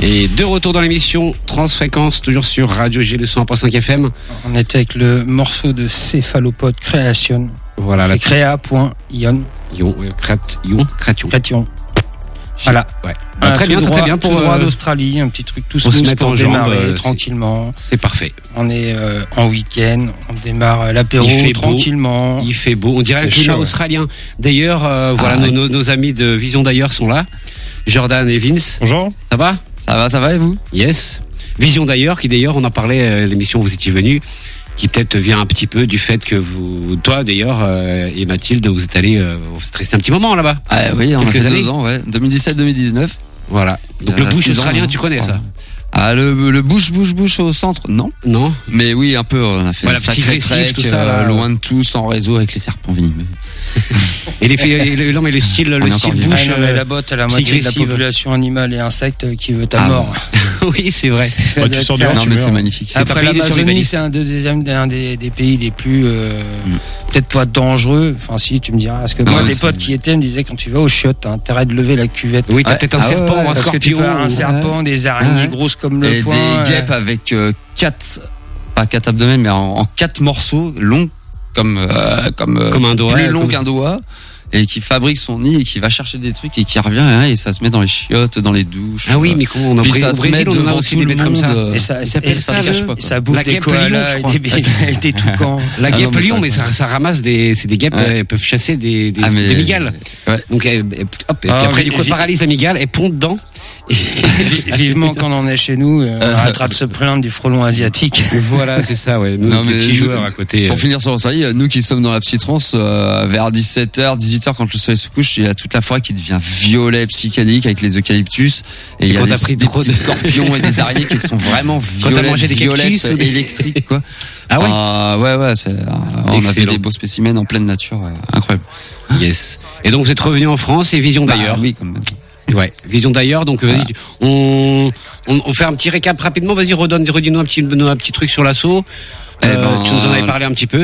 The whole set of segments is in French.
Et de retour dans l'émission Transfréquence, toujours sur Radio G le 100.5 FM. On était avec le morceau de Céphalopode Création. Voilà, c'est créa.ion. Création. Voilà. Ouais. Très bien pour droit d'Australie, un petit truc tout smooth pour démarrer tranquillement. C'est parfait. On est en week-end, on démarre l'apéro tranquillement. Il fait beau, on dirait un climat australien. D'ailleurs, nos amis de Vision d'ailleurs sont là. Jordan et Vince. Bonjour. Ça va ? Ça va et vous ? Yes. Vision d'ailleurs, qui d'ailleurs, on en parlait l'émission où vous étiez venus, qui peut-être vient un petit peu du fait que toi d'ailleurs et Mathilde, vous êtes restés un petit moment là-bas. Ah oui, on a fait 2 ans, ouais. 2017-2019. Voilà. Donc le bush australien, tu connais ça ? Ah, le bush au centre, non. Mais oui, un peu, on a fait un sacré trek, loin de tout, sans réseau, avec les serpents venimeux. Et le style bush, la botte à la moitié de la population animale et insecte qui veut ta mort. Oui, c'est vrai. Tu sors dehors, mais c'est magnifique. Après l'Amazonie, c'est un des pays les plus, peut-être pas dangereux. Enfin, si, tu me diras. Parce que moi, des potes qui étaient me disaient, quand tu vas aux chiottes, t'as intérêt de lever la cuvette. Oui, t'as peut-être un serpent, un scorpion. Un serpent, des araignées grosses comme le poing. Des guêpes avec 4 abdomens, mais en 4 morceaux longs, comme un doigt, plus long qu'un doigt, et qui fabrique son nid et qui va chercher des trucs et qui revient et ça se met dans les chiottes, dans les douches. Ah oui, mais on a ça se met devant aussi des bêtes comme ça. Et ça bouffe des koalas et des toucans. La guêpe lion, mais ça ramasse c'est des guêpes, elles peuvent chasser des migales. Donc après du coup, elle paralyse la migale, elle pond dedans. Vivement quand on en est chez nous, on arrêtera de se plaindre du frelon asiatique. Voilà, c'est ça, ouais. Nous, des petits joueurs à côté. Pour finir sur l'Australie, nous qui sommes dans la psytrance, vers 17h, 18h, quand le soleil se couche, il y a toute la forêt qui devient violet, psychédélique, avec les eucalyptus. Et il y a des petits scorpions et des araignées qui sont vraiment violettes, électriques, quoi. Ah ouais? Ouais, on a fait des beaux spécimens en pleine nature, incroyable. Yes. Et donc, vous êtes revenu en France et Vision d'ailleurs. Oui, quand même. Ouais, Vision d'ailleurs, donc vas-y, on fait un petit récap rapidement, vas-y, redis-nous un petit truc sur l'assaut. Tu nous en avais parlé un petit peu.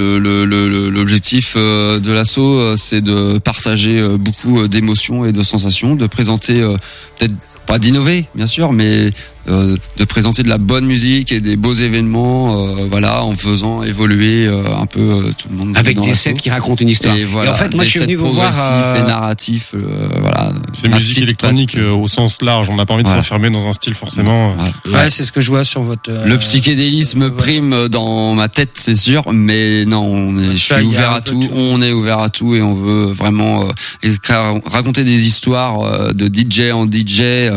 L'objectif de l'assaut, c'est de partager beaucoup d'émotions et de sensations, de présenter, peut-être pas d'innover, bien sûr, mais de présenter de la bonne musique et des beaux événements, en faisant évoluer un peu tout le monde. Avec des sets qui racontent une histoire. Et voilà, en fait, moi, je suis venu vous voir. Et narratif, C'est musique électronique au sens large. On n'a pas envie de s'enfermer dans un style forcément. Ouais, c'est ce que je vois sur votre. Le psychédélisme prime dans ma tête, c'est sûr, mais non, je suis ouvert à tout. On est ouvert à tout et on veut vraiment raconter des histoires de DJ en DJ.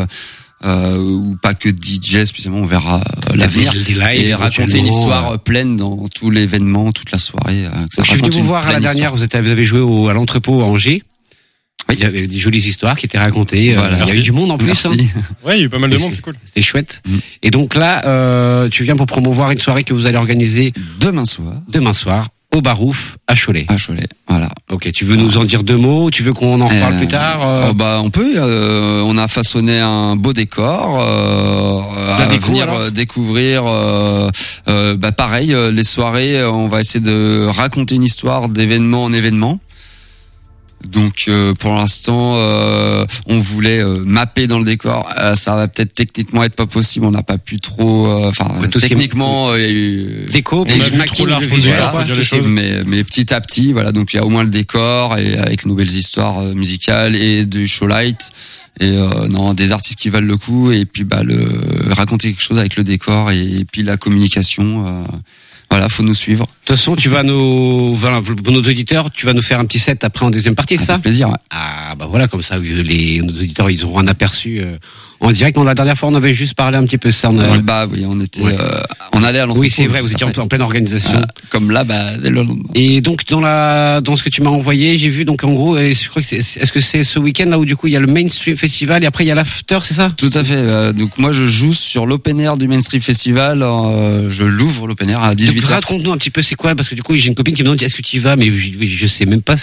Ou pas que DJ spécialement, on verra l'avenir et raconter une histoire pleine dans tout l'événement, toute la soirée. Je suis venu vous voir à la dernière, vous avez joué à l'entrepôt à Angers. Oui. Il y avait des jolies histoires qui étaient racontées. Voilà, il y avait du monde en plus. Merci. Ouais, il y a eu pas mal de monde, c'est cool. C'était chouette. Et donc là, tu viens pour promouvoir une soirée que vous allez organiser demain soir. Au Barouf, à Cholet. Voilà. Ok, tu veux nous en dire 2 mots? Tu veux qu'on en reparle plus tard? On peut. On a façonné un beau décor à venir découvrir. Pareil, les soirées, on va essayer de raconter une histoire d'événement en événement. Donc pour l'instant on voulait mapper dans le décor, ça va peut-être techniquement être pas possible, on n'a pas pu trop techniquement déco, on a vu trop large mais petit à petit, voilà, donc il y a au moins le décor et avec nos belles histoires musicales et du showlight et des artistes qui valent le coup et puis raconter quelque chose avec le décor et puis la communication. Voilà, faut nous suivre. De toute façon, pour nos auditeurs, tu vas nous faire un petit set après en deuxième partie, c'est ça? Avec plaisir, ouais. Ah, voilà, comme ça, nos auditeurs, ils auront un aperçu, en direct. La dernière fois, on avait juste parlé un petit peu ça. On était, on allait à l'entrepôt. Oui, c'est vrai, vous étiez en pleine organisation. Comme là, c'est le lendemain. Et donc, dans ce que tu m'as envoyé, j'ai vu, donc, en gros, je crois que est-ce que c'est ce week-end là où, du coup, il y a le Mainstream Festival et après, il y a l'after, c'est ça? Tout à fait. Donc, moi, je joue sur l'open air du Mainstream Festival, je l'ouvre l'open air à 18h. Raconte-nous un petit peu, c'est quoi? Parce que, du coup, j'ai une copine qui me demande, est-ce que tu y vas? Mais je sais même pas.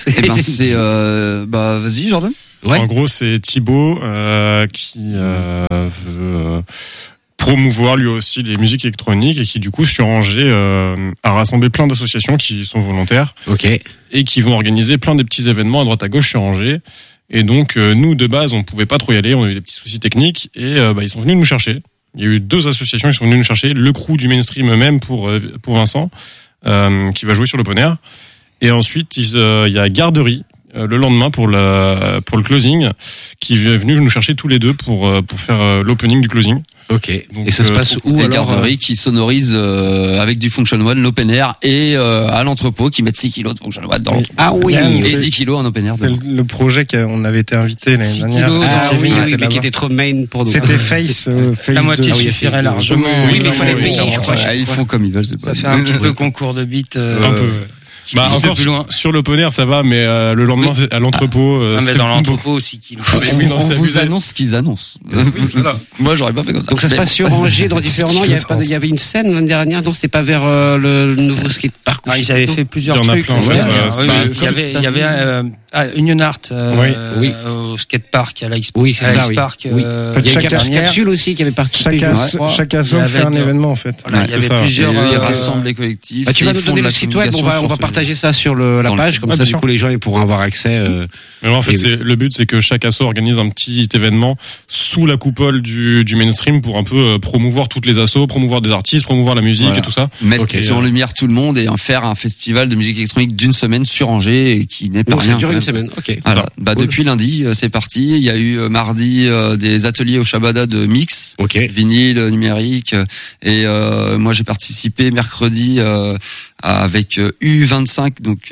Vas-y, Jordan. Ouais. En gros, c'est Thibaut qui veut promouvoir lui aussi les musiques électroniques et qui du coup sur Angers a rassemblé plein d'associations qui sont volontaires et qui vont organiser plein de petits événements à droite à gauche sur Angers. Et donc nous de base on pouvait pas trop y aller, on a eu des petits soucis techniques et ils sont venus nous chercher. Il y a eu 2 associations qui sont venues nous chercher, le crew du mainstream même pour Vincent qui va jouer sur l'open air. Et ensuite il y a Garderie le lendemain pour le closing qui est venu nous chercher tous les deux pour faire l'opening du closing. Ok. Donc, et ça se passe où alors Garderie qui sonorise avec du Function One l'open air et à l'entrepôt qui mettent 6 kilos de Function One dans l'entrepôt. Ah oui. Et 10 kilos en open air. C'est le projet qu'on avait été invité l'année dernière. Kevin mais qui était trop main pour nous. C'était Face la moitié suffirait largement. Oui, mais il fallait payer, je crois. Ils font comme ils veulent, c'est pas. Ça fait un petit peu concours de beats. Un peu. Encore plus loin. Sur l'open air ça va, mais le lendemain c'est à l'entrepôt. Mais dans l'entrepôt aussi kilos. On vous annonce ce qu'ils annoncent. Moi j'aurais pas fait comme ça. Donc ça se passe sur Angers dans différents noms. Il y avait une scène l'année dernière. Non, c'était pas vers le nouveau skatepark. Ils avaient fait plusieurs trucs. Il y avait Union Art au skatepark à l'Ice Oui, c'est ça. Park. Il y a une capsule aussi qui avait participé. Chaque asso fait un événement en fait. Il y avait plusieurs. Ils rassemblent les collectifs. Tu vas nous donner le site web. On va partager ça sur la page, comme ça du coup les gens ils pourront avoir accès. Mais en fait, le but c'est que chaque asso organise un petit événement sous la coupole du mainstream pour un peu promouvoir toutes les assos, promouvoir des artistes, promouvoir la musique et tout ça. Mettre en lumière tout le monde et en faire un festival de musique électronique d'une semaine sur Angers et qui n'est pas rien. Ça dure une semaine. Ok. Voilà. Depuis lundi, c'est parti. Il y a eu mardi des ateliers au Shabada de mix, vinyle, numérique, et moi j'ai participé mercredi avec U25, donc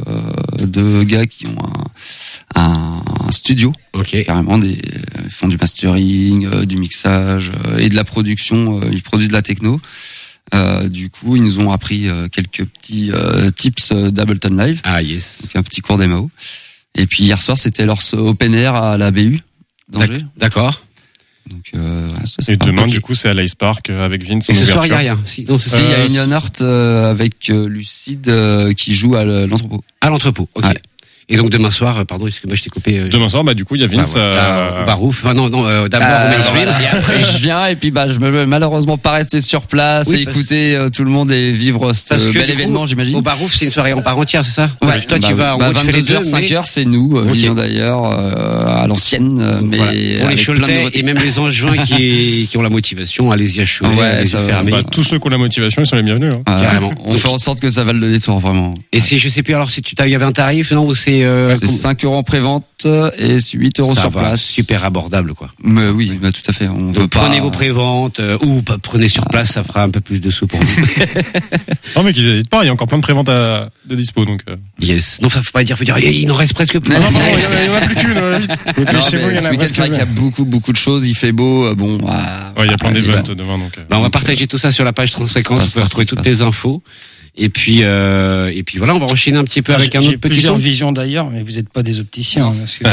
2 gars qui ont un studio, carrément ils font du mastering, du mixage et de la production. Ils produisent de la techno. Du coup, ils nous ont appris quelques petits tips d'Ableton Live. Ah yes. Donc un petit cours d'MAO. Et puis hier soir, c'était leur open air à la BU d'Angers. D'accord. Donc et demain, du coup, c'est à l'Ice Park avec Vince. Et ce soir, il n'y a rien. Si, il y a Union Art avec Lucide qui joue à l'entrepôt. À l'entrepôt, ok. Ouais. Et donc demain soir, pardon, excuse-moi, je t'ai coupé. Demain soir, du coup, il y a Vince au Barouf. Enfin, d'abord au Mainstream. Et après, je viens et puis je me malheureusement pas rester sur place et écouter tout le monde et vivre ce bel événement, j'imagine. Au Barouf, c'est une soirée en part entière, c'est ça? Ouais. Toi, tu vas en 22h, 5h, c'est nous, Vision d'ailleurs, à l'ancienne, mais pour les Choletais et même les Angevins qui ont la motivation, allez-y à Cholet, allez-y fermer. Tous ceux qui ont la motivation, ils sont les bienvenus. Carrément. On fait en sorte que ça vale le détour, vraiment. Et c'est, je sais plus, alors si il y avait un tarif, non, ou c'est 5 € en prévente et 8 € sur place. Super abordable, quoi. Mais oui, tout à fait. Prenez vos préventes ou prenez sur place, ça fera un peu plus de sous pour vous. Non, mais qu'ils n'hésitent pas, il y a encore plein de préventes de dispo, donc. Yes. Non, faut pas dire, il n'en reste presque plus. Non, il y en a plus qu'une, vite. Et puis chez vous, ce week-end, c'est vrai qu'il y a beaucoup de choses, il fait beau, bon. Il y a plein d'événements demain, donc. On va partager tout ça sur la page Transfréquence, vous pouvez retrouver toutes les infos. Et puis voilà, on va enchaîner un petit peu avec un autre petit plusieurs visions d'ailleurs, mais vous n'êtes pas des opticiens.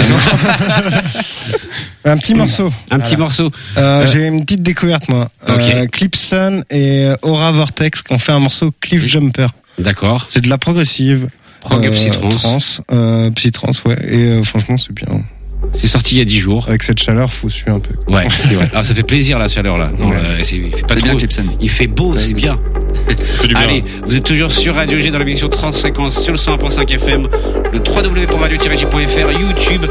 Un petit morceau. Petit morceau. J'ai une petite découverte, moi. Clipson et Aura Vortex qui ont fait un morceau Cliff Jumper. D'accord. C'est de la progressive. Psytrance, ouais. Et franchement, c'est bien. C'est sorti il y a 10 jours. Avec cette chaleur, faut suer un peu. Ouais, c'est vrai. Alors ça fait plaisir la chaleur là. Non, il fait pas trop. Bien, Clipson. Il fait beau, c'est bien. Allez, vous êtes toujours sur Radio G dans l'émission Transfréquence sur le 101.5 FM, le www.radio-g.fr, YouTube